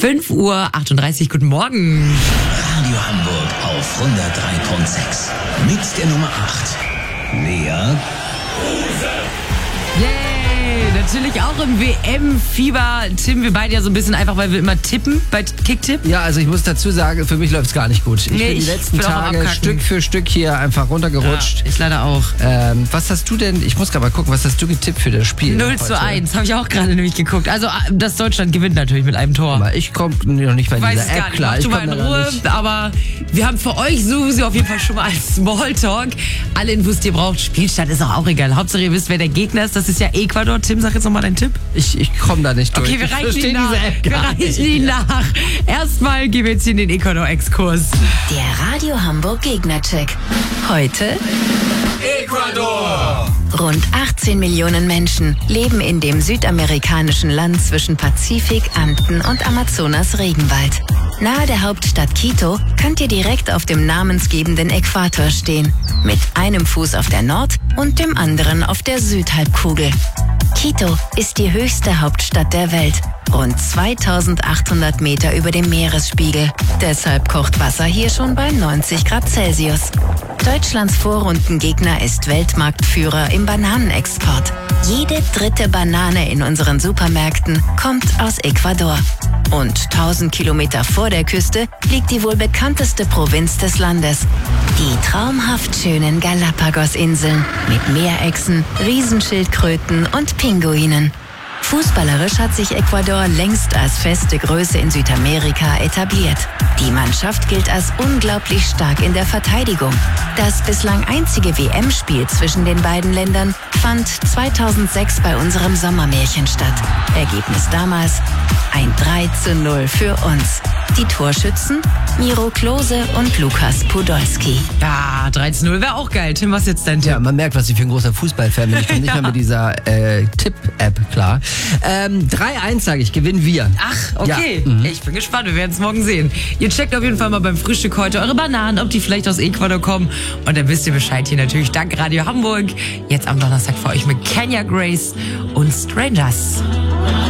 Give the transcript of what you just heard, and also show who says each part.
Speaker 1: 5:38 Uhr. Guten Morgen.
Speaker 2: Radio Hamburg auf 103.6. Mit der Nummer 8. Lea.
Speaker 1: Yay, natürlich auch im WM-Fieber. Tim, wir beide ja so ein bisschen einfach, weil wir immer tippen bei Kicktipp.
Speaker 3: Ja, also ich muss dazu sagen, für mich läuft es gar nicht gut. Ich bin die letzten Tage Stück für Stück hier einfach runtergerutscht.
Speaker 1: Ja, ich leider auch.
Speaker 3: Was hast du denn, ich muss gerade mal gucken, was hast du getippt für das Spiel?
Speaker 1: 0:1, habe ich auch gerade nämlich geguckt. Also, dass Deutschland gewinnt natürlich mit einem Tor.
Speaker 3: Aber ich komme noch nicht bei dieser App, klar.
Speaker 1: Ich komme mal in Ruhe, aber wir haben für euch sowieso auf jeden Fall schon mal als Smalltalk alle Infos, die ihr braucht. Spielstand ist auch egal. Hauptsache ihr wisst, wer der Gegner ist. Das ist ja Ecuador. Tim, sag jetzt nochmal deinen Tipp.
Speaker 3: Ich komme da nicht durch.
Speaker 1: Okay, wir reichen ihn nach. Erstmal gehen wir jetzt hier in den Ecuador-Exkurs.
Speaker 4: Der Radio Hamburg Gegnercheck. Heute
Speaker 2: Ecuador.
Speaker 4: Rund 18 Millionen Menschen leben in dem südamerikanischen Land zwischen Pazifik, Anden und Amazonas-Regenwald. Nahe der Hauptstadt Quito könnt ihr direkt auf dem namensgebenden Äquator stehen. Mit einem Fuß auf der Nord- und dem anderen auf der Südhalbkugel. Quito ist die höchste Hauptstadt der Welt. Rund 2800 Meter über dem Meeresspiegel. Deshalb kocht Wasser hier schon bei 90 Grad Celsius. Deutschlands Vorrundengegner ist Weltmarktführer im Bananenexport. Jede dritte Banane in unseren Supermärkten kommt aus Ecuador. Und 1000 Kilometer vor der Küste liegt die wohl bekannteste Provinz des Landes. Die traumhaft schönen Galapagos-Inseln mit Meerechsen, Riesenschildkröten und Pinguinen. Fußballerisch hat sich Ecuador längst als feste Größe in Südamerika etabliert. Die Mannschaft gilt als unglaublich stark in der Verteidigung. Das bislang einzige WM-Spiel zwischen den beiden Ländern fand 2006 bei unserem Sommermärchen statt. Ergebnis damals: ein 3:0 für uns. Die Torschützen: Miro Klose und Lukas Podolski.
Speaker 1: Ja, 3:0 wäre auch geil. Tim, was ist jetzt dein Tipp?
Speaker 3: Ja, man merkt, was ich für ein großer Fußballfan bin. Ich komme nicht mehr mit dieser Tipp-App klar. 3:1 sage ich, gewinnen wir.
Speaker 1: Ach, okay.
Speaker 3: Ja.
Speaker 1: Ich bin gespannt, wir werden es morgen sehen. Ihr checkt auf jeden Fall mal beim Frühstück heute eure Bananen, ob die vielleicht aus Ecuador kommen. Und dann wisst ihr Bescheid hier natürlich dank Radio Hamburg. Jetzt am Donnerstag für euch mit Kenya Grace und Strangers.